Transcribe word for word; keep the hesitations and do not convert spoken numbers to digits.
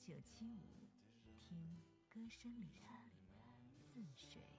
九七五，听歌声里的似水。